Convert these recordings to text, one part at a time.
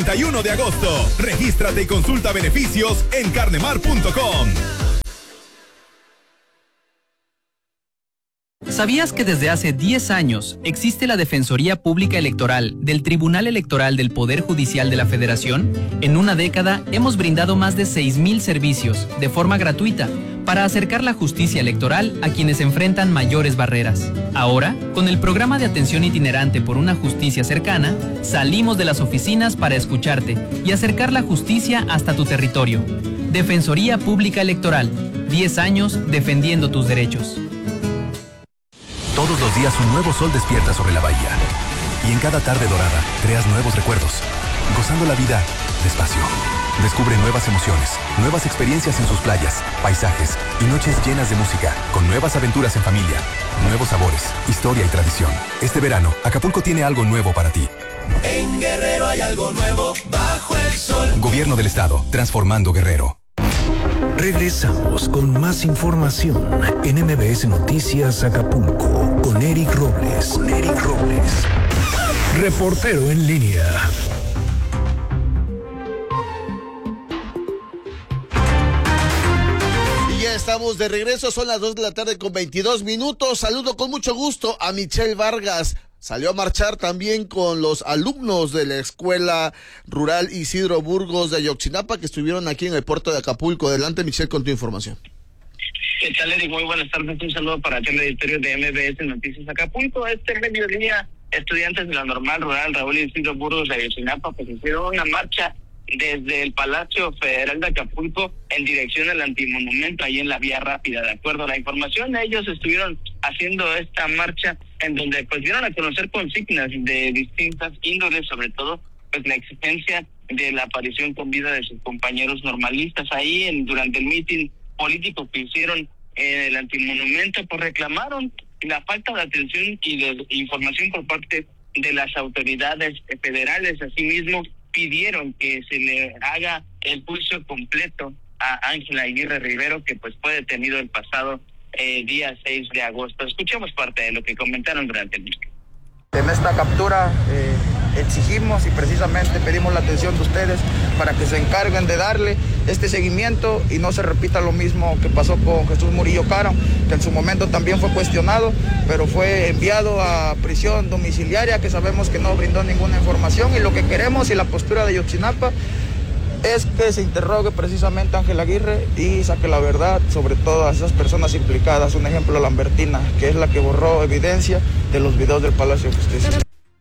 31 de agosto. Regístrate y consulta beneficios en carnemar.com. ¿Sabías que desde hace 10 años existe la Defensoría Pública Electoral del Tribunal Electoral del Poder Judicial de la Federación? En una década hemos brindado más de 6,000 servicios de forma gratuita para acercar la justicia electoral a quienes enfrentan mayores barreras. Ahora, con el programa de atención itinerante por una justicia cercana, salimos de las oficinas para escucharte y acercar la justicia hasta tu territorio. Defensoría Pública Electoral, 10 años defendiendo tus derechos. Todos los días un nuevo sol despierta sobre la bahía. Y en cada tarde dorada creas nuevos recuerdos, gozando la vida despacio. Descubre nuevas emociones, nuevas experiencias en sus playas, paisajes y noches llenas de música, con nuevas aventuras en familia, nuevos sabores, historia y tradición. Este verano, Acapulco tiene algo nuevo para ti. En Guerrero hay algo nuevo bajo el sol. Gobierno del Estado, transformando Guerrero. Regresamos con más información en MBS Noticias Acapulco con Eric Robles. Reportero en línea. Y ya estamos de regreso, son las 2 de la tarde con 22 minutos. Saludo con mucho gusto a Michelle Vargas. Salió a marchar también con los alumnos de la Escuela Rural Isidro Burgos de Ayotzinapa que estuvieron aquí en el puerto de Acapulco. Adelante, Michelle, con tu información. ¿Qué tal, Eric? Muy buenas tardes. Un saludo para el editorio de MBS Noticias Acapulco. Este mediodía, estudiantes de la Normal Rural Raúl Isidro Burgos de Ayotzinapa pues hicieron una marcha desde el Palacio Federal de Acapulco en dirección al antimonumento ahí en la vía rápida. De acuerdo a la información, ellos estuvieron haciendo esta marcha en donde pues dieron a conocer consignas de distintas índoles, sobre todo pues la exigencia de la aparición con vida de sus compañeros normalistas. Ahí durante el mitin político que hicieron en el antimonumento, pues reclamaron la falta de atención y de información por parte de las autoridades federales. Asimismo, pidieron que se le haga el juicio completo a Ángela Aguirre Rivero, que pues fue detenido el pasado día 6 de agosto. Escuchemos parte de lo que comentaron durante el mitin. En esta captura exigimos y precisamente pedimos la atención de ustedes para que se encarguen de darle este seguimiento y no se repita lo mismo que pasó con Jesús Murillo Caram, que en su momento también fue cuestionado, pero fue enviado a prisión domiciliaria, que sabemos que no brindó ninguna información, y lo que queremos y la postura de Ayotzinapa es que se interrogue precisamente a Ángela Aguirre y saque la verdad sobre todas esas personas implicadas. Un ejemplo, Lambertina, que es la que borró evidencia de los videos del Palacio de Justicia.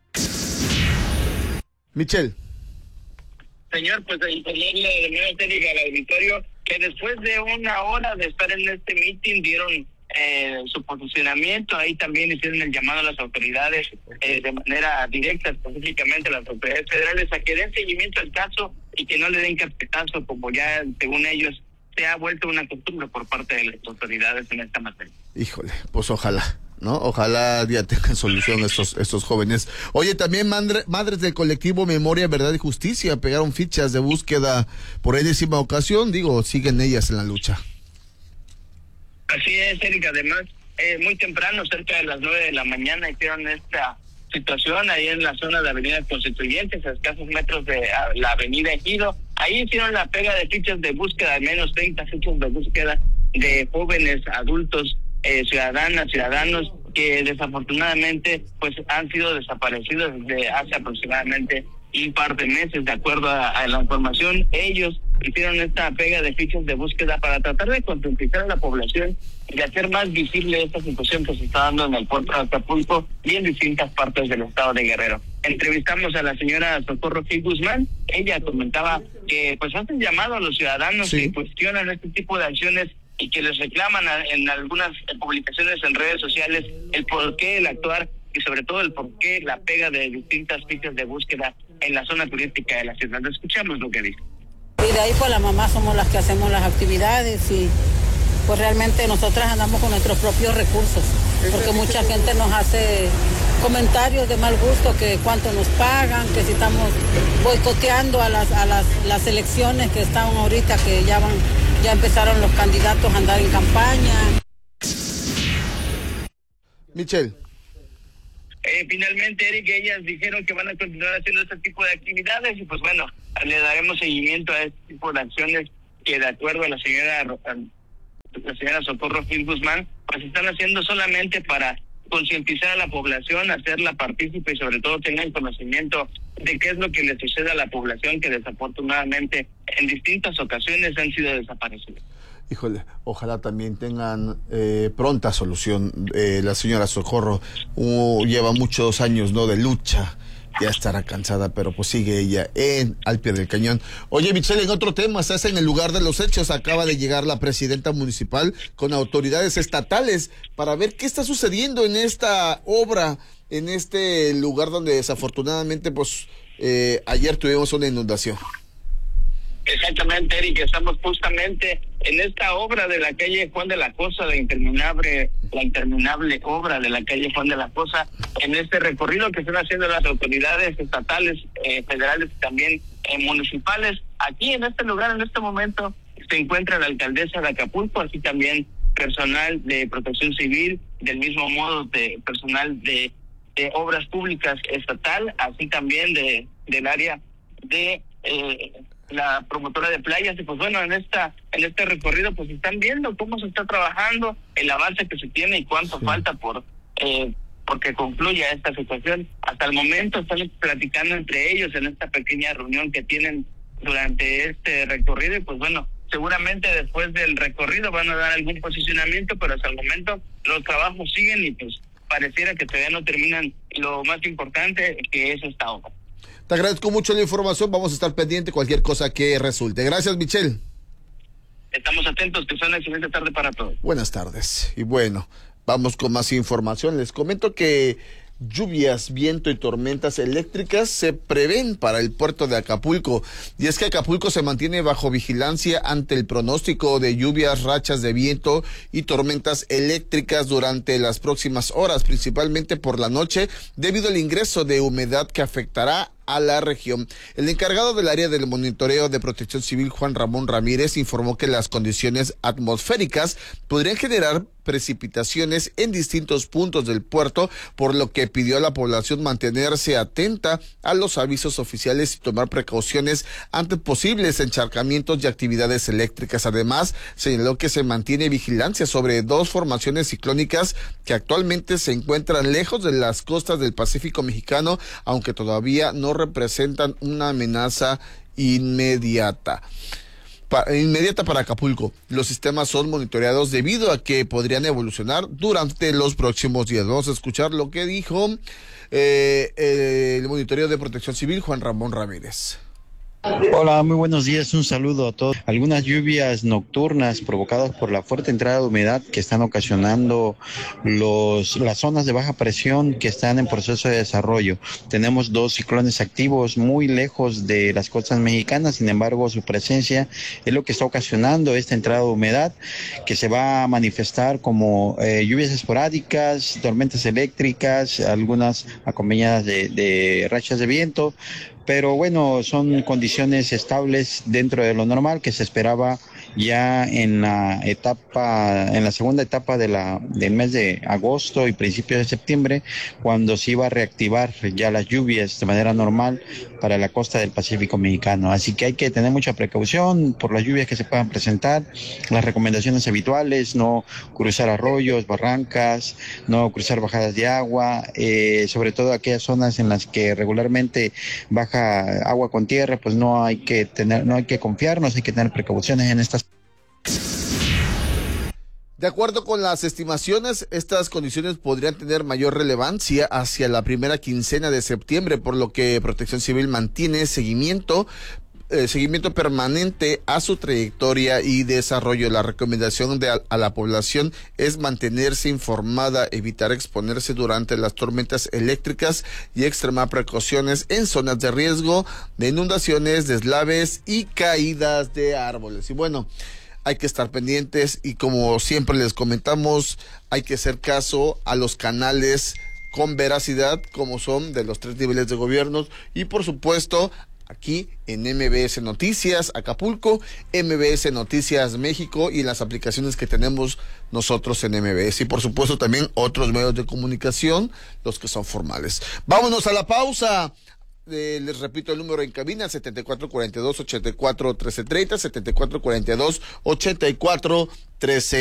Michelle. Señor, pues informarle de nuevo al auditorio que después de una hora de estar en este mitin dieron su posicionamiento. Ahí también hicieron el llamado a las autoridades de manera directa, específicamente a las autoridades federales, a que den seguimiento al caso y que no le den carpetazo, como ya según ellos se ha vuelto una costumbre por parte de las autoridades en esta materia. Híjole, pues ojalá, ¿no? Ojalá ya tengan solución estos jóvenes. Oye, también madres del colectivo Memoria, Verdad y Justicia pegaron fichas de búsqueda por 10ª ocasión. Digo, siguen ellas en la lucha. Así es, Erika. Además, muy temprano, cerca de las 9 de la mañana, hicieron esta situación ahí en la zona de Avenida Constituyentes, a escasos metros de la Avenida Ejido. Ahí hicieron la pega de fichas de búsqueda, al menos 30 fichas de búsqueda de jóvenes, adultos, ciudadanos que desafortunadamente pues han sido desaparecidos desde hace aproximadamente un par de meses. De acuerdo a la información, ellos hicieron esta pega de fichas de búsqueda para tratar de concientizar a la población y de hacer más visible esta situación que se está dando en el puerto de Acapulco y en distintas partes del estado de Guerrero. Entrevistamos a la señora Socorro G. Guzmán. Ella comentaba que pues hacen llamado a los ciudadanos que cuestionan este tipo de acciones y que les reclaman en algunas publicaciones en redes sociales el por qué el actuar y sobre todo el por qué la pega de distintas fichas de búsqueda en la zona turística de la ciudad. Escuchamos lo que dice. Y de ahí pues las mamás somos las que hacemos las actividades y pues realmente nosotras andamos con nuestros propios recursos, porque mucha gente nos hace comentarios de mal gusto, que cuánto nos pagan, que si estamos boicoteando a las elecciones que están ahorita, que ya empezaron los candidatos a andar en campaña. Michelle. finalmente, Eric, ellas dijeron que van a continuar haciendo este tipo de actividades y pues bueno, le daremos seguimiento a este tipo de acciones que de acuerdo a la señora Socorro Gil Guzmán, pues están haciendo solamente para concientizar a la población, hacerla partícipe y sobre todo tengan conocimiento de qué es lo que le sucede a la población que desafortunadamente en distintas ocasiones han sido desaparecidos. Híjole, ojalá también tengan pronta solución. La señora Socorro lleva muchos años, ¿no?, de lucha. Ya estará cansada, pero pues sigue ella al pie del cañón. Oye, Michelle, en otro tema, estás en el lugar de los hechos. Acaba de llegar la presidenta municipal con autoridades estatales para ver qué está sucediendo en esta obra, en este lugar donde desafortunadamente, pues, ayer tuvimos una inundación. Exactamente, Eric, estamos justamente en esta obra de la calle Juan de la Cosa, la interminable obra de la calle Juan de la Cosa, en este recorrido que están haciendo las autoridades estatales, federales y también municipales. Aquí en este lugar, en este momento, se encuentra la alcaldesa de Acapulco, así también personal de protección civil, del mismo modo de personal de obras públicas estatal, así también del área de la promotora de playas. Y pues bueno, en este recorrido pues están viendo cómo se está trabajando, el avance que se tiene y cuánto falta porque concluya esta situación. Hasta el momento están platicando entre ellos en esta pequeña reunión que tienen durante este recorrido y pues bueno, seguramente después del recorrido van a dar algún posicionamiento, pero hasta el momento los trabajos siguen y pues pareciera que todavía no terminan lo más importante, que es esta obra. Te agradezco mucho la información, vamos a estar pendiente cualquier cosa que resulte. Gracias, Michelle. Estamos atentos, que sea una excelente tarde para todos. Buenas tardes. Y bueno, vamos con más información. Les comento que lluvias, viento y tormentas eléctricas se prevén para el puerto de Acapulco. Y es que Acapulco se mantiene bajo vigilancia ante el pronóstico de lluvias, rachas de viento y tormentas eléctricas durante las próximas horas, principalmente por la noche, debido al ingreso de humedad que afectará a la región. El encargado del área del monitoreo de protección civil, Juan Ramón Ramírez, informó que las condiciones atmosféricas podrían generar precipitaciones en distintos puntos del puerto, por lo que pidió a la población mantenerse atenta a los avisos oficiales y tomar precauciones ante posibles encharcamientos y actividades eléctricas. Además, señaló que se mantiene vigilancia sobre 2 formaciones ciclónicas que actualmente se encuentran lejos de las costas del Pacífico mexicano, aunque todavía no representan una amenaza inmediata para Acapulco. Los sistemas son monitoreados debido a que podrían evolucionar durante los próximos días. Vamos a escuchar lo que dijo el monitoreo de protección civil, Juan Ramón Ramírez. Hola, muy buenos días, un saludo a todos. Algunas lluvias nocturnas provocadas por la fuerte entrada de humedad que están ocasionando las zonas de baja presión que están en proceso de desarrollo. Tenemos 2 ciclones activos muy lejos de las costas mexicanas, sin embargo su presencia es lo que está ocasionando esta entrada de humedad que se va a manifestar como lluvias esporádicas, tormentas eléctricas, algunas acompañadas de rachas de viento. Pero bueno, son condiciones estables dentro de lo normal que se esperaba ya en la segunda etapa del mes de agosto y principios de septiembre, cuando se iba a reactivar ya las lluvias de manera normal para la costa del Pacífico mexicano. Así que hay que tener mucha precaución por las lluvias que se puedan presentar, las recomendaciones habituales: no cruzar arroyos, barrancas, no cruzar bajadas de agua, sobre todo aquellas zonas en las que regularmente baja agua con tierra, pues no hay que confiarnos, hay que tener precauciones en estas. De acuerdo con las estimaciones, estas condiciones podrían tener mayor relevancia hacia la primera quincena de septiembre, por lo que Protección Civil mantiene seguimiento permanente a su trayectoria y desarrollo. La recomendación a la población es mantenerse informada, evitar exponerse durante las tormentas eléctricas y extremar precauciones en zonas de riesgo de inundaciones, deslaves y caídas de árboles. Y bueno, hay que estar pendientes y, como siempre les comentamos, hay que hacer caso a los canales con veracidad, como son de los 3 niveles de gobierno, y por supuesto aquí en MBS Noticias Acapulco, MBS Noticias México y en las aplicaciones que tenemos nosotros en MBS. Y por supuesto también otros medios de comunicación, los que son formales. Vámonos a la pausa. Les repito el número en cabina, 7442-84-1330, 7442-84-1330.